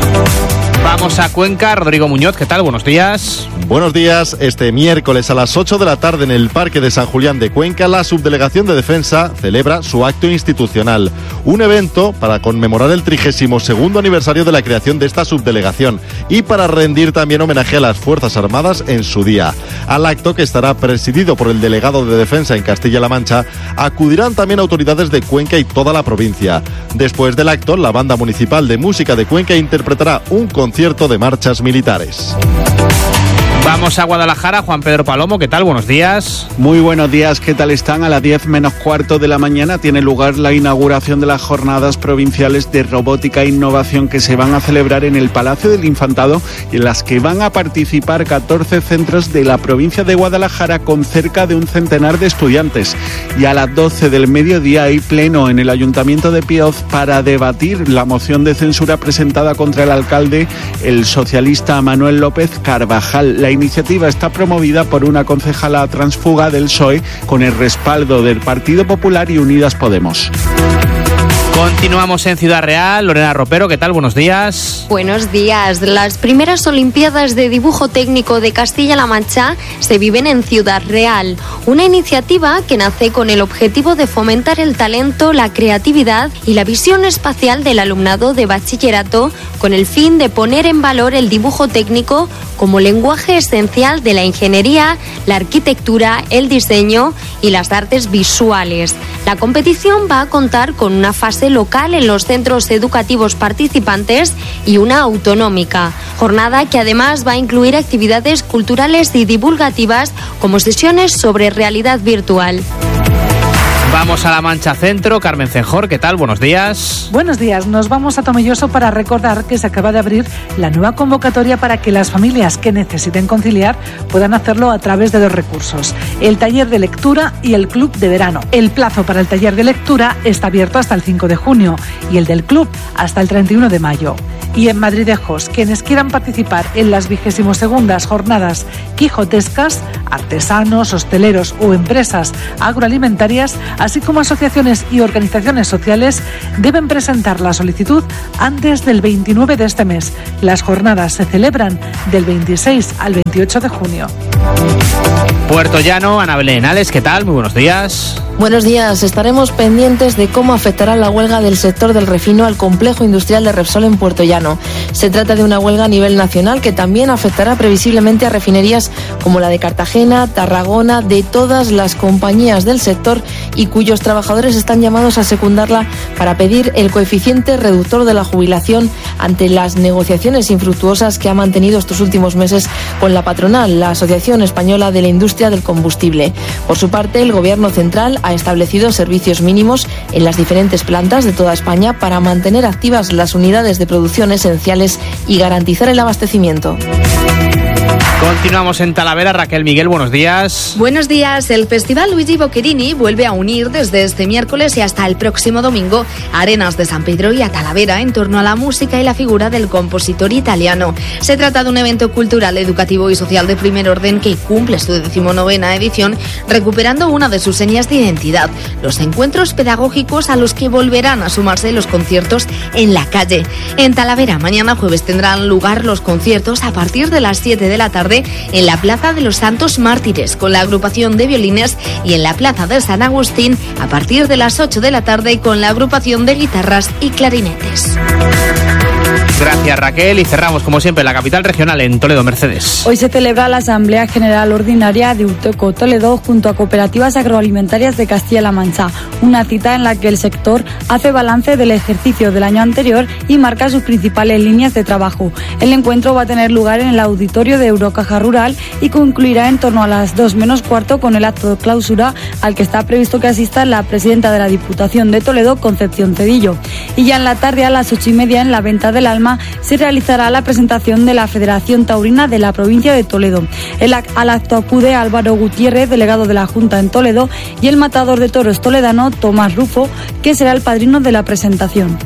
Vamos a Cuenca. Rodrigo Muñoz, ¿qué tal? Buenos días. Buenos días. Este miércoles a las 8 de la tarde en el Parque de San Julián de Cuenca, la Subdelegación de Defensa celebra su acto institucional. Un evento para conmemorar el 32º aniversario de la creación de esta subdelegación y para rendir también homenaje a las Fuerzas Armadas en su día. Al acto, que estará presidido por el delegado de Defensa en Castilla-La Mancha, acudirán también autoridades de Cuenca y toda la provincia. Después del acto, la Banda Municipal de Música de Cuenca interpretará un concierto de marchas militares. Vamos a Guadalajara. Juan Pedro Palomo, ¿qué tal? Buenos días. Muy buenos días, ¿qué tal están? A las 10 menos cuarto de la mañana tiene lugar la inauguración de las Jornadas Provinciales de Robótica e Innovación, que se van a celebrar en el Palacio del Infantado, y en las que van a participar 14 centros de la provincia de Guadalajara con cerca de un centenar de estudiantes. Y a las 12 del mediodía hay pleno en el Ayuntamiento de Pioz para debatir la moción de censura presentada contra el alcalde, el socialista Manuel López Carvajal. La iniciativa está promovida por una concejala transfuga del PSOE con el respaldo del Partido Popular y Unidas Podemos. Continuamos en Ciudad Real. Lorena Ropero, ¿qué tal? Buenos días. Buenos días. Las primeras Olimpiadas de Dibujo Técnico de Castilla-La Mancha se viven en Ciudad Real. Una iniciativa que nace con el objetivo de fomentar el talento, la creatividad y la visión espacial del alumnado de bachillerato, con el fin de poner en valor el dibujo técnico como lenguaje esencial de la ingeniería, la arquitectura, el diseño y las artes visuales. La competición va a contar con una fase local en los centros educativos participantes y una autonómica. Jornada que además va a incluir actividades culturales y divulgativas como sesiones sobre realidad virtual. Vamos a La Mancha Centro. Carmen Cejor, ¿qué tal? Buenos días. Buenos días. Nos vamos a Tomelloso para recordar que se acaba de abrir la nueva convocatoria para que las familias que necesiten conciliar puedan hacerlo a través de 2 recursos: el taller de lectura y el club de verano. El plazo para el taller de lectura está abierto hasta el 5 de junio y el del club hasta el 31 de mayo. Y en Madridejos, quienes quieran participar en las 22ª jornadas quijotescas, artesanos, hosteleros o empresas agroalimentarias, así como asociaciones y organizaciones sociales, deben presentar la solicitud antes del 29 de este mes. Las jornadas se celebran del 26 al 28 de junio. Puerto Llano, Ana Belén Ales, ¿qué tal? Muy buenos días. Buenos días. Estaremos pendientes de cómo afectará la huelga del sector del refino al complejo industrial de Repsol en Puerto Llano. Se trata de una huelga a nivel nacional que también afectará previsiblemente a refinerías como la de Cartagena, Tarragona, de todas las compañías del sector, y cuyos trabajadores están llamados a secundarla para pedir el coeficiente reductor de la jubilación ante las negociaciones infructuosas que ha mantenido estos últimos meses con la patronal, la Asociación Española de la Industria del Combustible. Por su parte, el Gobierno central ha establecido servicios mínimos en las diferentes plantas de toda España para mantener activas las unidades de producción esenciales y garantizar el abastecimiento. Continuamos en Talavera. Raquel, Miguel, buenos días. Buenos días. El Festival Luigi Boccherini vuelve a unir desde este miércoles y hasta el próximo domingo a Arenas de San Pedro y a Talavera en torno a la música y la figura del compositor italiano. Se trata de un evento cultural, educativo y social de primer orden que cumple su 19ª edición, recuperando una de sus señas de identidad, los encuentros pedagógicos a los que volverán a sumarse los conciertos en la calle. En Talavera, mañana jueves tendrán lugar los conciertos a partir de las 7 de la tarde en la Plaza de los Santos Mártires con la agrupación de violines y en la Plaza de San Agustín a partir de las 8 de la tarde con la agrupación de guitarras y clarinetes. Gracias, Raquel. Y cerramos, como siempre, la capital regional en Toledo. Mercedes. Hoy se celebra la Asamblea General Ordinaria de Uteco Toledo junto a Cooperativas Agroalimentarias de Castilla-La Mancha. Una cita en la que el sector hace balance del ejercicio del año anterior y marca sus principales líneas de trabajo. El encuentro va a tener lugar en el auditorio de Eurocaja Rural y concluirá en torno a las 2:15 con el acto de clausura al que está previsto que asista la presidenta de la Diputación de Toledo, Concepción Cedillo. Y ya en la tarde, a las 8:30, en la Venta del Alma, se realizará la presentación de la Federación Taurina de la provincia de Toledo. Al acto acude Álvaro Gutiérrez, delegado de la Junta en Toledo, y el matador de toros toledano, Tomás Rufo, que será el padrino de la presentación.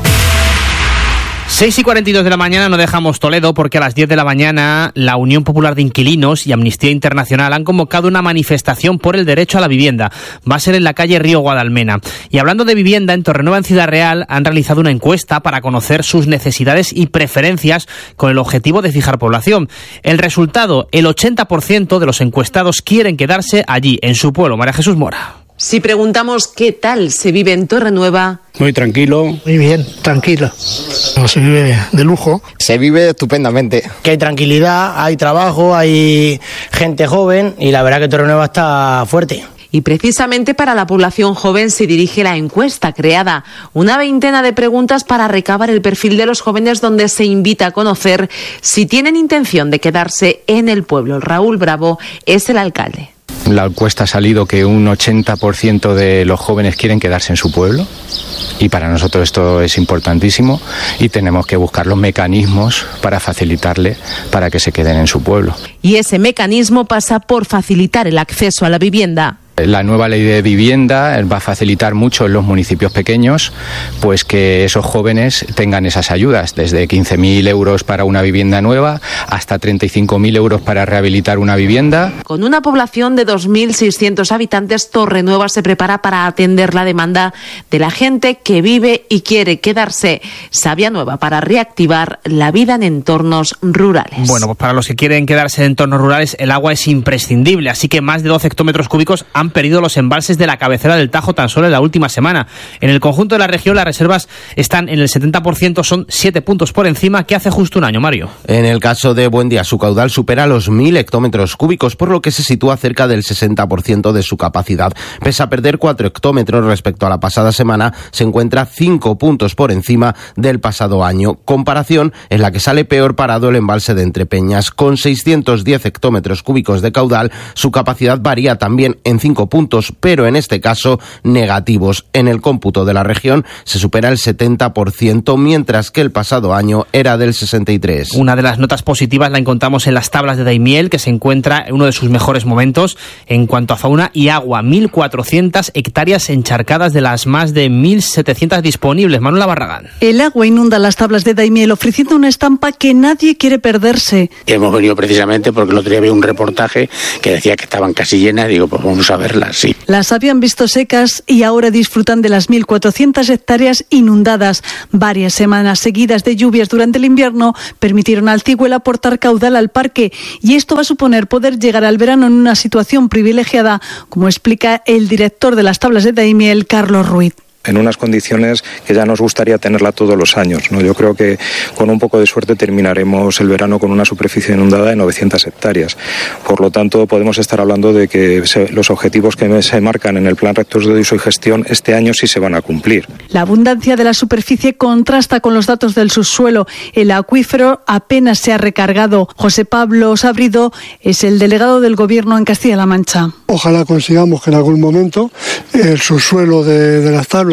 6:42 de la mañana, no dejamos Toledo porque a las 10 de la mañana la Unión Popular de Inquilinos y Amnistía Internacional han convocado una manifestación por el derecho a la vivienda. Va a ser en la calle Río Guadalmena. Y hablando de vivienda, en Torrenueva, en Ciudad Real, han realizado una encuesta para conocer sus necesidades y preferencias con el objetivo de fijar población. El resultado, el 80% de los encuestados quieren quedarse allí, en su pueblo. María Jesús Mora. Si preguntamos qué tal se vive en Torrenueva... Muy tranquilo. Muy bien, tranquilo. No, se vive de lujo. Se vive estupendamente. Que hay tranquilidad, hay trabajo, hay gente joven y la verdad que Torrenueva está fuerte. Y precisamente para la población joven se dirige la encuesta creada. Una veintena de preguntas para recabar el perfil de los jóvenes, donde se invita a conocer si tienen intención de quedarse en el pueblo. Raúl Bravo es el alcalde. La encuesta ha salido que un 80% de los jóvenes quieren quedarse en su pueblo y para nosotros esto es importantísimo y tenemos que buscar los mecanismos para facilitarle para que se queden en su pueblo. Y ese mecanismo pasa por facilitar el acceso a la vivienda. La nueva ley de vivienda va a facilitar mucho en los municipios pequeños, pues que esos jóvenes tengan esas ayudas, desde 15.000 euros para una vivienda nueva hasta 35.000 euros para rehabilitar una vivienda. Con una población de 2.600 habitantes, Torrenueva se prepara para atender la demanda de la gente que vive y quiere quedarse. Sabia Nueva para reactivar la vida en entornos rurales. Bueno, pues para los que quieren quedarse en entornos rurales, el agua es imprescindible, así que más de 12 hectómetros cúbicos han perdido los embalses de la cabecera del Tajo tan solo en la última semana. En el conjunto de la región las reservas están en el 70%, son 7 puntos por encima que hace justo un año, Mario. En el caso de Buendía, su caudal supera los 1.000 hectómetros cúbicos, por lo que se sitúa cerca del 60% de su capacidad. Pese a perder 4 hectómetros respecto a la pasada semana, se encuentra 5 puntos por encima del pasado año. Comparación en la que sale peor parado el embalse de Entrepeñas. Con 610 hectómetros cúbicos de caudal, su capacidad varía también en 5 puntos, pero en este caso negativos. En el cómputo de la región se supera el 70%, mientras que el pasado año era del 63%. Una de las notas positivas la encontramos en las tablas de Daimiel, que se encuentra en uno de sus mejores momentos en cuanto a fauna y agua. 1.400 hectáreas encharcadas de las más de 1.700 disponibles. Manuela Barragán. El agua inunda las tablas de Daimiel, ofreciendo una estampa que nadie quiere perderse. Hemos venido precisamente porque el otro día había un reportaje que decía que estaban casi llenas. Digo, pues vamos a verlas, sí. Las habían visto secas y ahora disfrutan de las 1.400 hectáreas inundadas. Varias semanas seguidas de lluvias durante el invierno permitieron al Cigüel aportar caudal al parque, y esto va a suponer poder llegar al verano en una situación privilegiada, como explica el director de las tablas de Daimiel, Carlos Ruiz. En unas condiciones que ya nos gustaría tenerla todos los años, ¿no? Yo creo que con un poco de suerte terminaremos el verano con una superficie inundada de 900 hectáreas. Por lo tanto, podemos estar hablando de que los objetivos que se marcan en el Plan Rector de Uso y Gestión este año sí se van a cumplir. La abundancia de la superficie contrasta con los datos del subsuelo. El acuífero apenas se ha recargado. José Pablo Sabrido es el delegado del Gobierno en Castilla-La Mancha. Ojalá consigamos que en algún momento el subsuelo de las tablas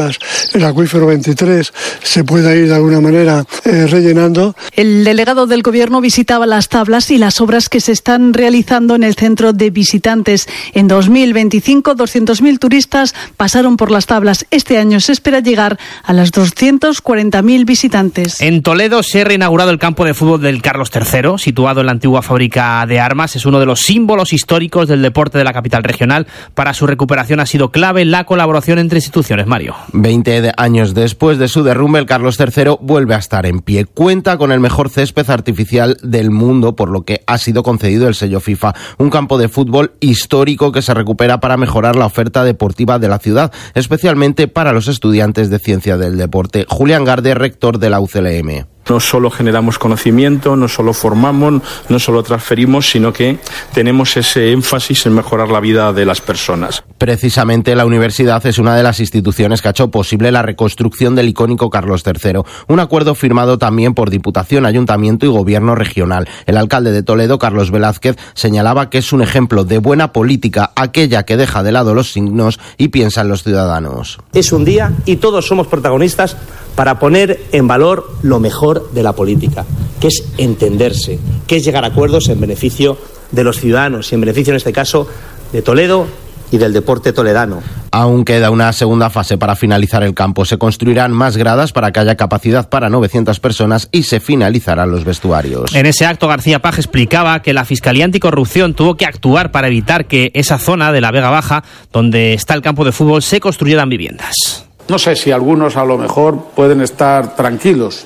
tablas, el acuífero 23 se pueda ir de alguna manera rellenando. El delegado del Gobierno visitaba las tablas y las obras que se están realizando en el centro de visitantes. En 2025, 200.000 turistas pasaron por las tablas. Este año se espera llegar a las 240.000 visitantes. En Toledo se ha reinaugurado el campo de fútbol del Carlos III, situado en la antigua fábrica de armas. Es uno de los símbolos históricos del deporte de la capital regional. Para su recuperación ha sido clave la colaboración entre instituciones. Mario. 20 años después de su derrumbe, el Carlos III vuelve a estar en pie. Cuenta con el mejor césped artificial del mundo, por lo que ha sido concedido el sello FIFA. Un campo de fútbol histórico que se recupera para mejorar la oferta deportiva de la ciudad, especialmente para los estudiantes de ciencia del deporte. Julián Garde, rector de la UCLM. No solo generamos conocimiento, no solo formamos, no solo transferimos, sino que tenemos ese énfasis en mejorar la vida de las personas. Precisamente la universidad es una de las instituciones que ha hecho posible la reconstrucción del icónico Carlos III. Un acuerdo firmado también por Diputación, Ayuntamiento y Gobierno regional. El alcalde de Toledo, Carlos Velázquez, señalaba que es un ejemplo de buena política, aquella que deja de lado los signos y piensa en los ciudadanos. Es un día y todos somos protagonistas para poner en valor lo mejor de la política, que es entenderse, que es llegar a acuerdos en beneficio de los ciudadanos y en beneficio, en este caso, de Toledo y del deporte toledano. Aún queda una segunda fase para finalizar el campo. Se construirán más gradas para que haya capacidad para 900 personas y se finalizarán los vestuarios. En ese acto, García Page explicaba que la Fiscalía Anticorrupción tuvo que actuar para evitar que esa zona de la Vega Baja, donde está el campo de fútbol, se construyeran viviendas. No sé si algunos a lo mejor pueden estar tranquilos.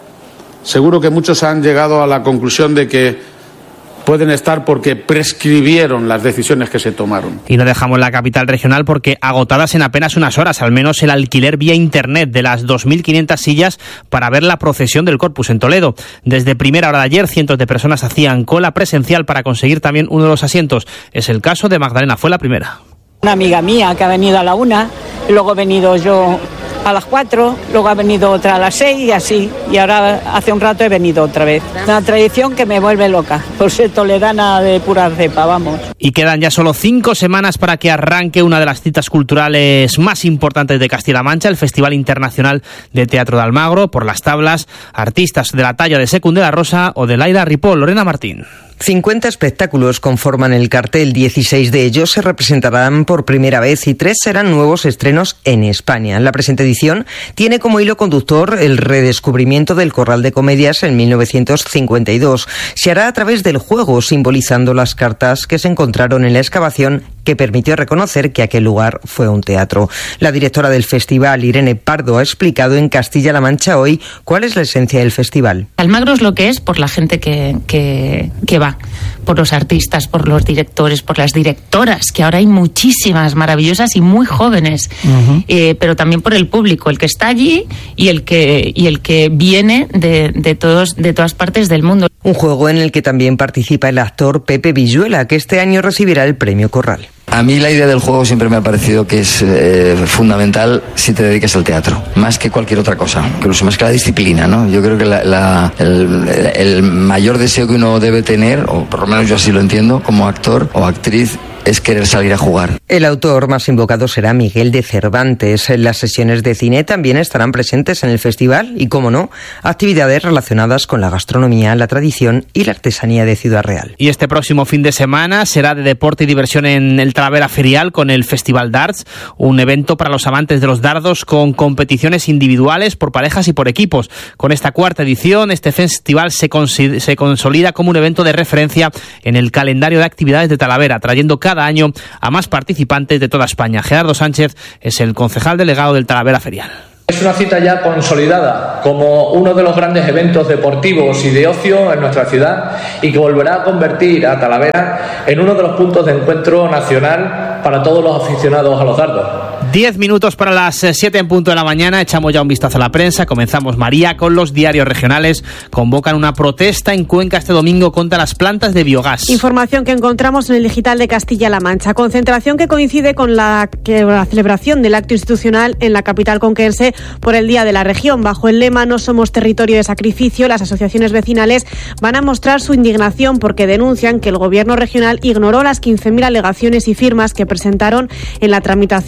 Seguro que muchos han llegado a la conclusión de que pueden estar porque prescribieron las decisiones que se tomaron. Y no dejamos la capital regional porque agotadas en apenas unas horas, al menos el alquiler vía internet de las 2.500 sillas para ver la procesión del Corpus en Toledo. Desde primera hora de ayer, cientos de personas hacían cola presencial para conseguir también uno de los asientos. Es el caso de Magdalena, fue la primera. Una amiga mía que ha venido a la 1, luego he venido yo a las 4, luego ha venido otra a las 6 y así. Y ahora hace un rato he venido otra vez. Una tradición que me vuelve loca, por ser toledana de pura cepa, vamos. Y quedan ya solo 5 semanas para que arranque una de las citas culturales más importantes de Castilla-La Mancha, el Festival Internacional de Teatro de Almagro. Por las tablas, artistas de la talla de Secund de la Rosa o de Laira Ripoll. Lorena Martín. 50 espectáculos conforman el cartel, 16 de ellos se representarán por primera vez y 3 serán nuevos estrenos en España. La presente edición tiene como hilo conductor el redescubrimiento del Corral de Comedias en 1952. Se hará a través del juego, simbolizando las cartas que se encontraron en la excavación que permitió reconocer que aquel lugar fue un teatro. La directora del festival, Irene Pardo, ha explicado en Castilla-La Mancha Hoy cuál es la esencia del festival. Almagro es lo que es por la gente que va, por los artistas, por los directores, por las directoras, que ahora hay muchísimas maravillosas y muy jóvenes, pero también por el público, el que está allí y el que viene de todas partes del mundo. Un juego en el que también participa el actor Pepe Villuela, que este año recibirá el premio Corral. A mí la idea del juego siempre me ha parecido que es fundamental si te dedicas al teatro, más que cualquier otra cosa, incluso más que la disciplina, ¿no? Yo creo que el mayor deseo que uno debe tener, o por lo menos yo así lo entiendo, como actor o actriz, es querer salir a jugar. El autor más invocado será Miguel de Cervantes. Las sesiones de cine también estarán presentes en el festival y, como no, actividades relacionadas con la gastronomía, la tradición y la artesanía de Ciudad Real. Y este próximo fin de semana será de deporte y diversión en el Talavera Ferial con el Festival Darts, un evento para los amantes de los dardos con competiciones individuales por parejas y por equipos. Con esta 4ª edición, este festival se consolida como un evento de referencia en el calendario de actividades de Talavera, trayendo cada año a más participantes de toda España. Gerardo Sánchez es el concejal delegado del Talavera Ferial. Es una cita ya consolidada como uno de los grandes eventos deportivos y de ocio en nuestra ciudad y que volverá a convertir a Talavera en uno de los puntos de encuentro nacional para todos los aficionados a los dardos. 10 minutos para las 7 en punto de la mañana. Echamos ya un vistazo a la prensa. Comenzamos, María, con los diarios regionales. Convocan una protesta en Cuenca este domingo contra las plantas de biogás. Información que encontramos en el digital de Castilla-La Mancha. Concentración que coincide con la celebración del acto institucional en la capital conquense por el Día de la Región. Bajo el lema "No somos territorio de sacrificio", las asociaciones vecinales van a mostrar su indignación porque denuncian que el gobierno regional ignoró las 15.000 alegaciones y firmas que presentaron en la tramitación del plan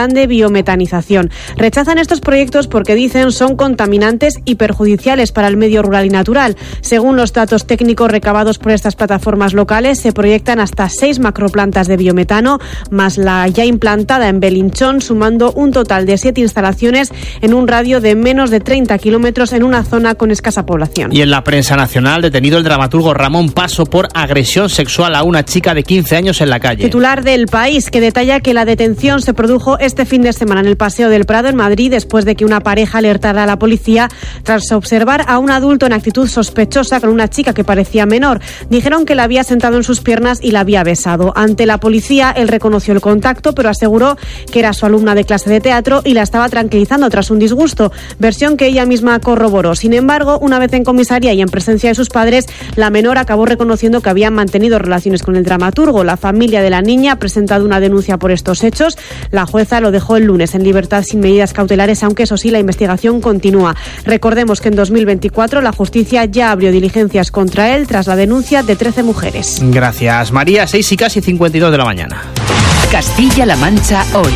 plan de biometanización. Rechazan estos proyectos porque dicen son contaminantes y perjudiciales para el medio rural y natural. Según los datos técnicos recabados por estas plataformas locales, se proyectan hasta 6 macroplantas de biometano, más la ya implantada en Belinchón, sumando un total de 7 instalaciones en un radio de menos de 30 kilómetros en una zona con escasa población. Y en la prensa nacional, detenido el dramaturgo Ramón Paso por agresión sexual a una chica de 15 años en la calle. Titular del País, que detalla que la detención se produjo este fin de semana en el Paseo del Prado en Madrid, después de que una pareja alertara a la policía tras observar a un adulto en actitud sospechosa con una chica que parecía menor. Dijeron que la había sentado en sus piernas y la había besado. Ante la policía, él reconoció el contacto, pero aseguró que era su alumna de clase de teatro y la estaba tranquilizando tras un disgusto, versión que ella misma corroboró. Sin embargo, una vez en comisaría y en presencia de sus padres, la menor acabó reconociendo que habían mantenido relaciones con el dramaturgo. La familia de la niña ha presentado una denuncia por estos hechos. La jueza lo dejó el lunes en libertad sin medidas cautelares, aunque eso sí, la investigación continúa. Recordemos que en 2024 la justicia ya abrió diligencias contra él tras la denuncia de 13 mujeres. Gracias, María. 6 y casi 52 de la mañana. Castilla-La Mancha hoy.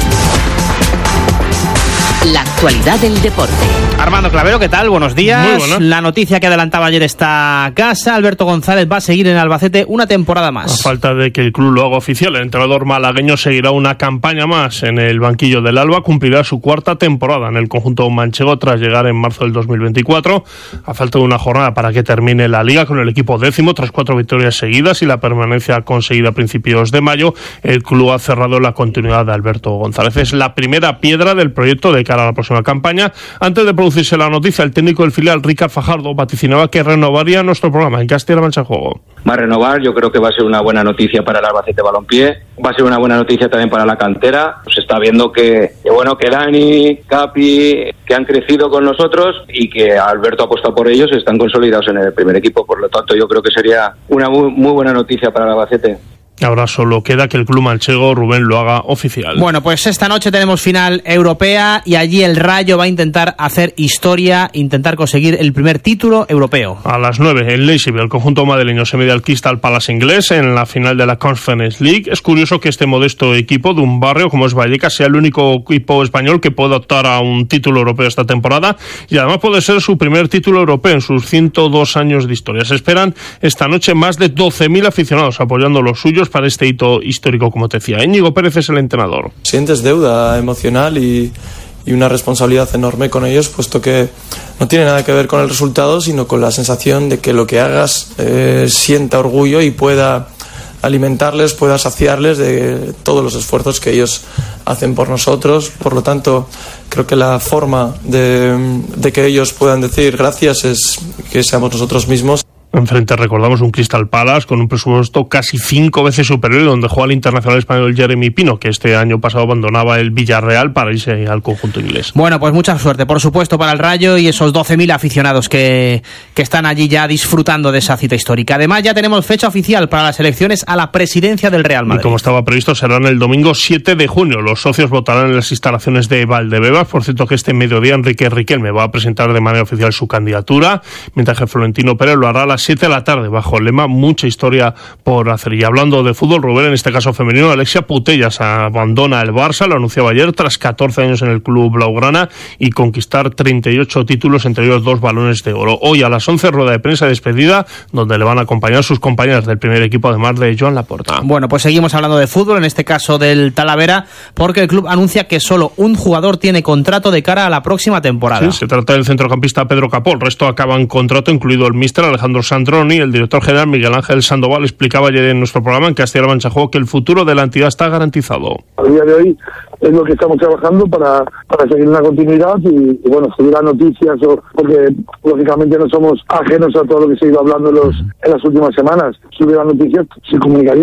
La actualidad del deporte. Armando Clavero, ¿qué tal? Buenos días. Muy buenas. La noticia que adelantaba ayer esta casa, Alberto González va a seguir en Albacete una temporada más. A falta de que el club lo haga oficial, el entrenador malagueño seguirá una campaña más en el banquillo del Alba, cumplirá su 4ª temporada en el conjunto manchego tras llegar en marzo del 2024. A falta de una jornada para que termine la liga con el equipo 10º tras 4 victorias seguidas y la permanencia conseguida a principios de mayo, el club ha cerrado la continuidad de Alberto González. Es la primera piedra del proyecto de cara a la próxima campaña. Antes de producirse la noticia, el técnico del filial, Ricard Fajardo, vaticinaba que renovaría nuestro programa en Castilla-La Mancha en Juego. Va a renovar, yo creo que va a ser una buena noticia para el Albacete Balompié, va a ser una buena noticia también para la cantera. Se está viendo que Dani, Capi, que han crecido con nosotros y que Alberto ha apostado por ellos, están consolidados en el primer equipo. Por lo tanto, yo creo que sería una muy buena noticia para el Albacete. Ahora solo queda que el club manchego, Rubén, lo haga oficial. Bueno, pues esta noche tenemos final europea y allí el Rayo va a intentar hacer historia, intentar conseguir el primer título europeo. A las 9 en Leipzig, el conjunto madrileño se mide al Crystal Palace inglés en la final de la Conference League. Es curioso que este modesto equipo de un barrio como es Vallecas sea el único equipo español que pueda optar a un título europeo esta temporada y además puede ser su primer título europeo en sus 102 años de historia. Se esperan esta noche más de 12.000 aficionados apoyando los suyos para este hito histórico, como te decía. Íñigo Pérez es el entrenador. Sientes deuda emocional y una responsabilidad enorme con ellos, puesto que no tiene nada que ver con el resultado, sino con la sensación de que lo que hagas sienta orgullo y pueda alimentarles, pueda saciarles de todos los esfuerzos que ellos hacen por nosotros. Por lo tanto, creo que la forma de que ellos puedan decir gracias es que seamos nosotros mismos. Enfrente recordamos un Crystal Palace con un presupuesto casi 5 veces superior, donde juega el internacional español Jeremy Pino, que este año pasado abandonaba el Villarreal para irse al conjunto inglés. Bueno, pues mucha suerte, por supuesto, para el Rayo y esos 12.000 aficionados que están allí ya disfrutando de esa cita histórica. Además, ya tenemos fecha oficial para las elecciones a la presidencia del Real Madrid. Y como estaba previsto, serán el domingo 7 de junio. Los socios votarán en las instalaciones de Valdebebas. Por cierto, que este mediodía Enrique Riquelme va a presentar de manera oficial su candidatura, mientras que Florentino Pérez lo hará a las 7 de la tarde, bajo el lema mucha historia por hacer. Y hablando de fútbol, Rubén, en este caso femenino, Alexia Putellas abandona el Barça, lo anunciaba ayer, tras 14 años en el club blaugrana y conquistar 38 títulos, entre ellos 2 balones de oro. Hoy a las 11, rueda de prensa de despedida, donde le van a acompañar sus compañeras del primer equipo, además de Joan Laporta. Bueno, pues seguimos hablando de fútbol, en este caso del Talavera, porque el club anuncia que solo un jugador tiene contrato de cara a la próxima temporada. Sí, se trata del centrocampista Pedro Capó. El resto acaban contrato, incluido el míster Alejandro Sandroni. El director general Miguel Ángel Sandoval explicaba ayer en nuestro programa en Castilla-La Mancha Juego que el futuro de la entidad está garantizado. A día de hoy es lo que estamos trabajando para seguir una continuidad y bueno, si hubiera noticias, porque lógicamente no somos ajenos a todo lo que se ha ido hablando en las últimas semanas. Si hubiera noticias, se comunicaría.